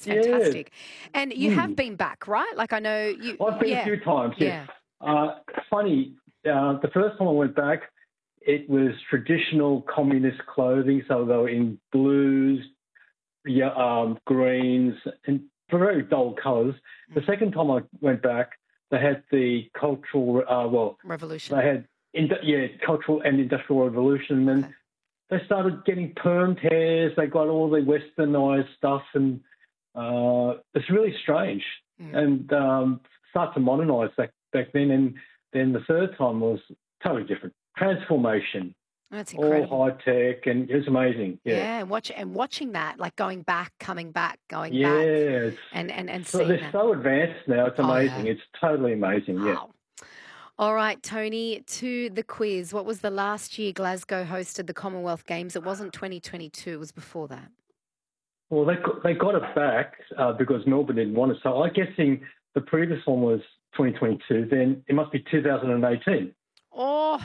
fantastic. And you have been back, right? Like I know you. I've been a few times, yes. Funny, the first time I went back, it was traditional communist clothing, so they were in blues, greens, and very dull colours. The second time I went back, they had the cultural, revolution. They had, cultural and industrial revolution, and they started getting permed hairs. They got all the westernised stuff, and it's really strange. And start to modernise back then, and then the third time was totally different. Transformation. That's incredible. All high tech, and it's amazing. Yeah, watching that, like going back, coming back, going back. Yeah, and so seeing they're that. so advanced now. It's amazing. It's totally amazing. Yeah. Wow. All right, Tony, to the quiz. What was the last year Glasgow hosted the Commonwealth Games? It wasn't 2022. It was before that. Well, they got it back because Melbourne didn't want it. So I'm guessing the previous one was 2022. Then it must be 2018. Oh,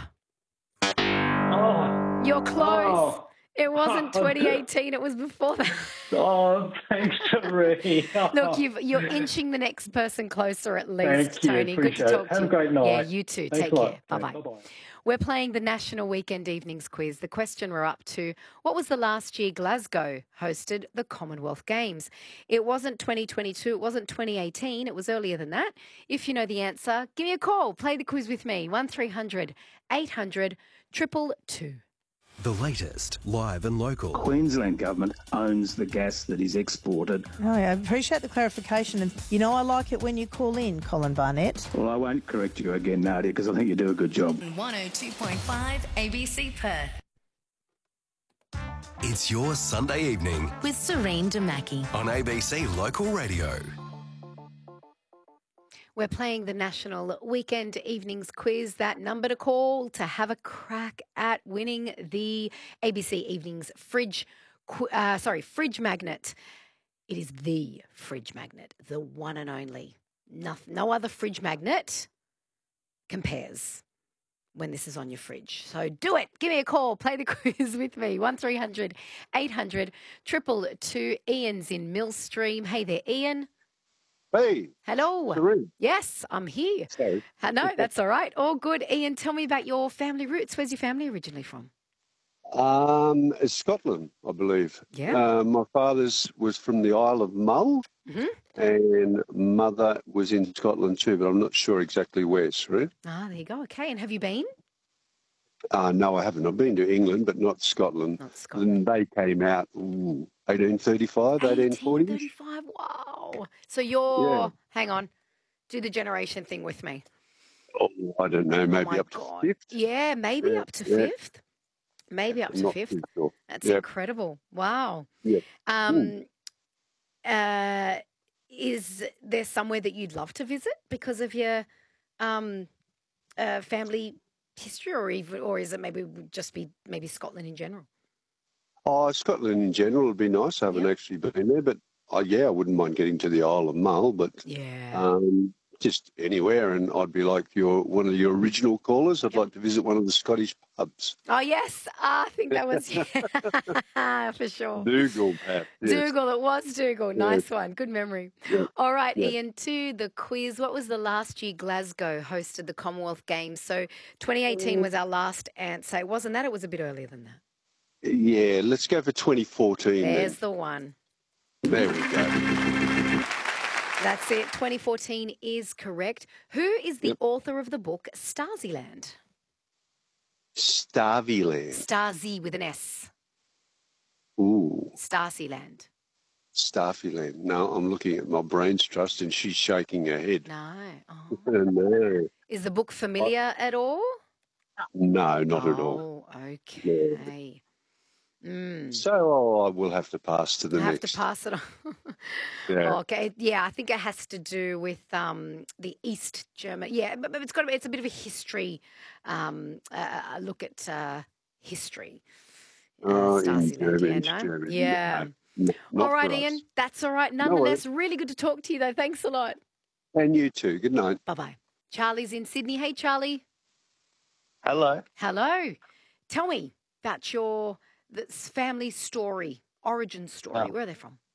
you're close. It wasn't 2018. It was before that. Oh, thanks, Marie. Look, you're inching the next person closer at least, Thank you. Tony. Good to talk to you. Have a great night. Yeah, you too. Thanks Take a lot. care. Bye-bye. Bye-bye. We're playing the National Weekend Evenings Quiz. The question we're up to, what was the last year Glasgow hosted the Commonwealth Games? It wasn't 2022. It wasn't 2018. It was earlier than that. If you know the answer, give me a call. Play the quiz with me. 1300 800 222. The latest, live and local. Queensland Government owns the gas that is exported. Oh, I appreciate the clarification. And, I like it when you call in, Colin Barnett. Well, I won't correct you again, Nadia, because I think you do a good job. 102.5 ABC Perth. It's your Sunday evening With Serene Damaki. on ABC Local Radio. We're playing the National Weekend Evenings Quiz. That number to call to have a crack at winning the ABC Evenings fridge magnet. It is the fridge magnet, the one and only. No other fridge magnet compares when this is on your fridge. So do it. Give me a call. Play the quiz with me. 1300 800 222. Ian's in Millstream. Hey there, Ian. Hey. Hello. Serene. Yes, I'm here. Sorry. No, that's all right. All good. Ian, tell me about your family roots. Where's your family originally from? It's Scotland, I believe. Yeah. My father's was from the Isle of Mull, and mother was in Scotland too, but I'm not sure exactly where, Serene. Ah, there you go. Okay. And have you been? No, I haven't. I've been to England, but not Scotland. Not Scotland. And they came out 1835, 1840. 1835. Wow. So you're, hang on, do the generation thing with me. Oh, I don't know, maybe up to fifth. Yeah, maybe up to fifth. Maybe up to Not fifth. too sure. That's incredible. Wow. Yeah. Is there somewhere that you'd love to visit because of your family history, or is it maybe just be maybe Scotland in general? Oh, Scotland in general would be nice. I haven't actually been there, but I wouldn't mind getting to the Isle of Mull, but just anywhere. And I'd be like one of your original callers. I'd like to visit one of the Scottish pubs. Oh, yes. I think that was for sure. Dougal, Pat. Yes. Dougal, it was Dougal. Nice one. Good memory. Yeah. All right, Yeah. Ian, to the quiz. What was the last year Glasgow hosted the Commonwealth Games? So 2018 was our last answer. It wasn't that. It was a bit earlier than that. Yeah, let's go for 2014 There's then. the one. There we go. That's it. 2014 is correct. Who is the author of the book Stasiland? Starvyland. Stasi with an S. Ooh, Stasiland. Starvyland. No, I'm looking at my brain's trust and she's shaking her head. No. Oh. No. Is the book familiar at all? No, not at all. Oh, okay. So I will have to pass to the I have next. to pass it on. Yeah. Okay. Yeah, I think it has to do with the East German. Yeah, but it's a bit of a history. A look at history. In Stasiland, Germany. Yeah. No, not All right, for us. Ian. That's all right. Nonetheless, really good to talk to you, though. Thanks a lot. And you too. Good night. Bye-bye. Charlie's in Sydney. Hey, Charlie. Hello. Hello. Tell me about your family story, origin story. Where are they from?